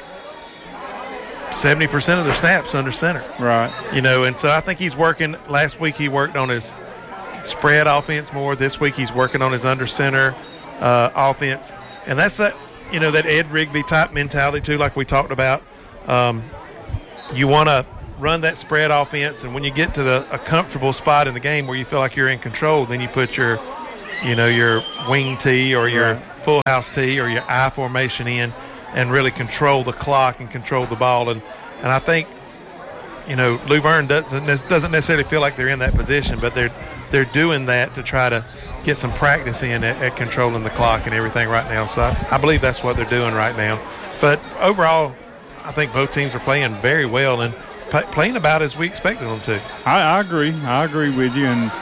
70% of their snaps under center. Right. And so I think he's working. Last week he worked on his spread offense more. This week he's working on his under center offense. And that's that Ed Rigby type mentality, too, like we talked about. You want to run that spread offense, and when you get to a comfortable spot in the game where you feel like you're in control, then you put your wing tee or your full house tee or your I formation in and really control the clock and control the ball. And I think, Luverne doesn't necessarily feel like they're in that position, but they're doing that to try to get some practice in at controlling the clock and everything right now. So I believe that's what they're doing right now. But overall, I think both teams are playing very well and playing about as we expected them to. I agree. I agree with you. And,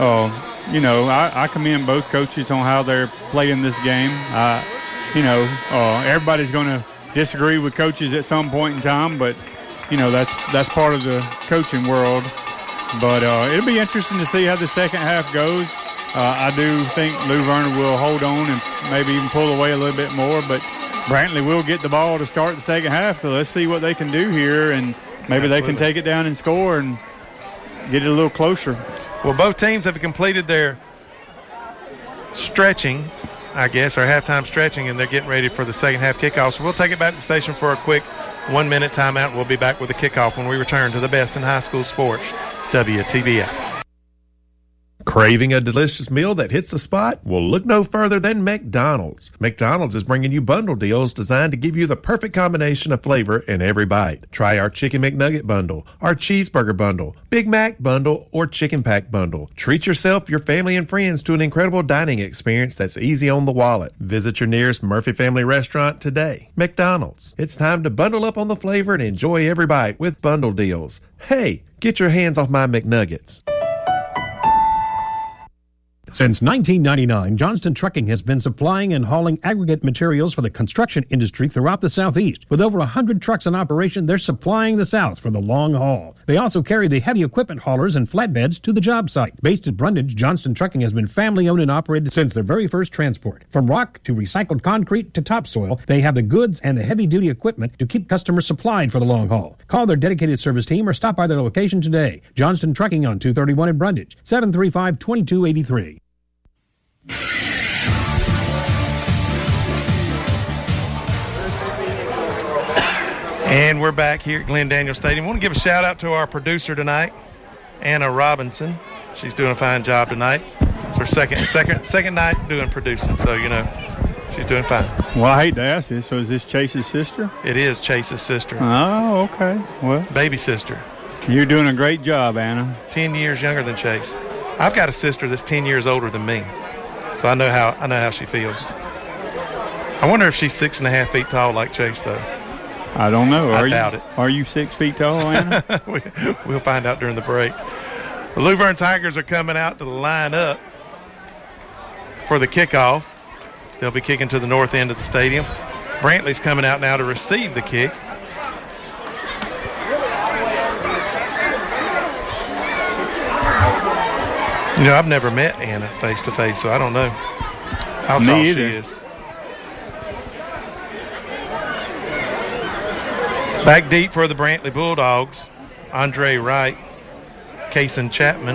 I commend both coaches on how they're playing this game. Everybody's going to disagree with coaches at some point in time, but, that's part of the coaching world. But it'll be interesting to see how the second half goes. I do think Luverne will hold on and maybe even pull away a little bit more, but Brantley will get the ball to start the second half, so let's see what they can do here, and maybe they can take it down and score and get it a little closer. Well, both teams have completed their stretching, I guess, or halftime stretching, and they're getting ready for the second half kickoff. So we'll take it back to the station for a quick 1-minute timeout, and we'll be back with the kickoff when we return to the best in high school sports, WTBF. Craving a delicious meal that hits the spot? Well, look no further than McDonald's. McDonald's is bringing you bundle deals designed to give you the perfect combination of flavor in every bite. Try our Chicken McNugget bundle, our Cheeseburger bundle, Big Mac bundle, or Chicken Pack bundle. Treat yourself, your family, and friends to an incredible dining experience that's easy on the wallet. Visit your nearest Murphy Family restaurant today. McDonald's. It's time to bundle up on the flavor and enjoy every bite with bundle deals. Hey, get your hands off my McNuggets. Since 1999, Johnston Trucking has been supplying and hauling aggregate materials for the construction industry throughout the Southeast. With over 100 trucks in operation, they're supplying the South for the long haul. They also carry the heavy equipment haulers and flatbeds to the job site. Based at Brundage, Johnston Trucking has been family-owned and operated since their very first transport. From rock to recycled concrete to topsoil, they have the goods and the heavy-duty equipment to keep customers supplied for the long haul. Call their dedicated service team or stop by their location today. Johnston Trucking on 231 in Brundage, 735-2283. And we're back here at Glenn Daniel Stadium. I want to give a shout out to our producer tonight, Anna Robinson. She's doing a fine job tonight. It's her second night doing producing, so she's doing fine. Well, I hate to ask this. So is this Chase's sister? It is Chase's sister. Oh, okay. Well, baby sister. You're doing a great job, Anna. 10 years younger than Chase. I've got a sister that's 10 years older than me, so I know how she feels. I wonder if she's 6.5 feet tall like Chase, though. I don't know. I doubt it. Are you 6 feet tall, Anna? We'll find out during the break. The Luverne Tigers are coming out to line up for the kickoff. They'll be kicking to the north end of the stadium. Brantley's coming out now to receive the kick. I've never met Anna face-to-face, so I don't know how tall she is. Back deep for the Brantley Bulldogs, Andre Wright, Kason Chapman,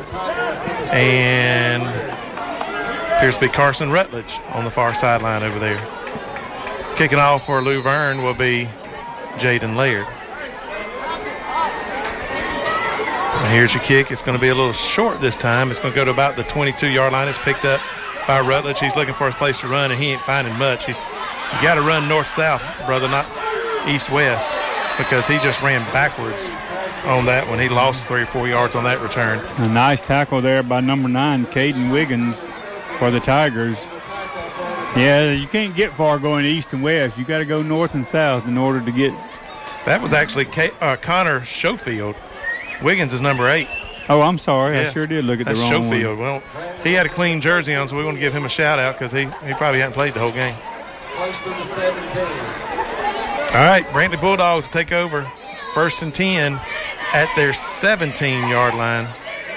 and appears to be Carson Rutledge on the far sideline over there. Kicking off for Luverne will be Jaden Laird. And here's your kick. It's going to be a little short this time. It's going to go to about the 22-yard line. It's picked up by Rutledge. He's looking for a place to run, and he ain't finding much. You got to run north-south, brother, not east-west, because he just ran backwards on that one. He lost 3 or 4 yards on that return. A nice tackle there by number 9, Caden Wiggins, for the Tigers. Yeah, you can't get far going east and west. You got to go north and south in order to get. That was actually Connor Schofield. Wiggins is number 8. Oh, I'm sorry. Yeah. I sure did look at That's the wrong Schofield. one. Well, he had a clean jersey on, so we want to give him a shout-out because he probably hadn't played the whole game. Close to the 17. All right, Brantley Bulldogs take over 1st and 10 at their 17-yard line.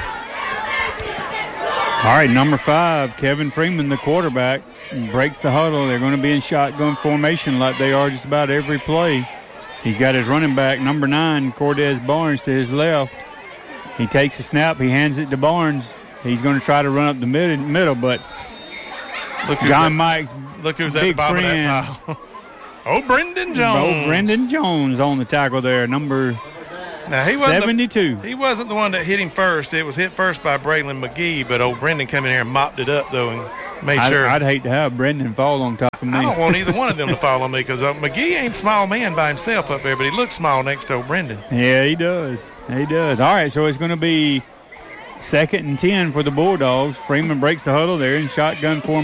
All right, number 5, Kevin Freeman, the quarterback, breaks the huddle. They're going to be in shotgun formation like they are just about every play. He's got his running back, number 9, Cordez Barnes, to his left. He takes a snap. He hands it to Barnes. He's going to try to run up the middle, but John Mike's who's big at the bottom friend. of that pile. Brendan Jones. Brendan Jones on the tackle there, number 72. He wasn't the one that hit him first. It was hit first by Braylon McGee, but old Brendan come in here and mopped it up, though, and made sure. I'd hate to have Brendan fall on top of me. I don't want either one of them to fall on me because McGee ain't a small man by himself up there, but he looks small next to old Brendan. Yeah, he does. He does. All right, so it's going to be 2nd and 10 for the Bulldogs. Freeman breaks the huddle. They're in shotgun formation.